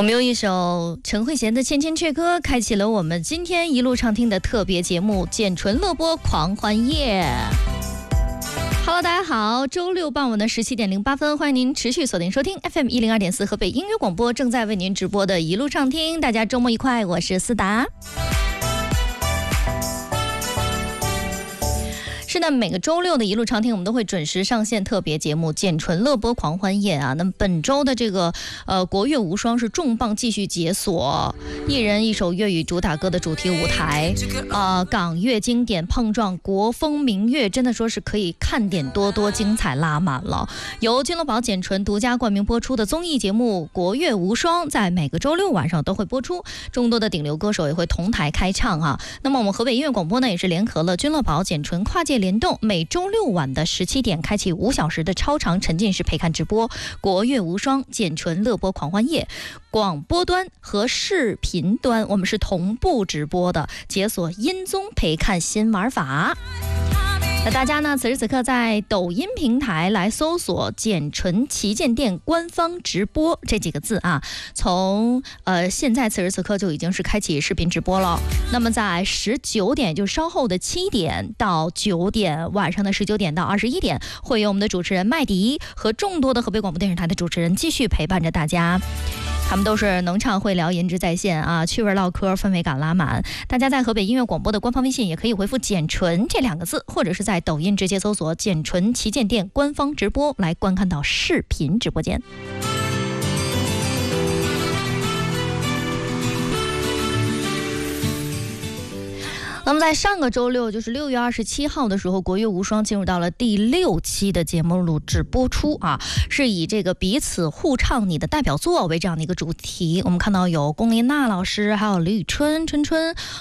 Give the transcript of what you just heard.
我们用一首陈慧娴的《千千阙歌》开启了我们今天一路畅听的特别节目《简纯乐播狂欢夜》。Hello， 大家好，周六傍晚的17:08，欢迎您持续锁定收听 FM 102.4河北音乐广播正在为您直播的一路畅听。大家周末愉快，我是思达。是的，每个周六的一路畅听，我们都会准时上线特别节目《简纯乐播狂欢夜》啊。那么本周的这个国乐无双是重磅继续解锁，一人一首粤语主打歌的主题舞台港乐经典碰撞国风民乐，真的说是可以看点多多，精彩拉满了。由君乐宝简纯独家冠名播出的综艺节目《国乐无双》在每个周六晚上都会播出，众多的顶流歌手也会同台开唱啊。那么我们河北音乐广播呢，也是联合了君乐宝简纯跨界联动，每周六晚的17点开启5小时的超长沉浸式陪看直播，国乐无双简纯乐播狂欢夜，广播端和视频端我们是同步直播的，解锁音综陪看新玩法。那大家呢，此时此刻在抖音平台来搜索简纯旗舰店官方直播这几个字啊，从现在此时此刻就已经是开启视频直播了。那么在19点，就稍后的7点到9点，晚上的19点到21点，会有我们的主持人麦迪和众多的河北广播电视台的主持人继续陪伴着大家。他们都是能唱会聊，颜值在线啊，趣味唠嗑，氛围感拉满。大家在河北音乐广播的官方微信也可以回复简纯这2个字，或者是在抖音直接搜索简纯旗舰店官方直播来观看到视频直播间。那么在上个周六，就是6月27号的时候，国乐无双进入到了第6期的节目录制播出啊，是以这个彼此互唱你的代表作为这样的一个主题。我们看到有龚琳娜老师，还有李宇春、春春、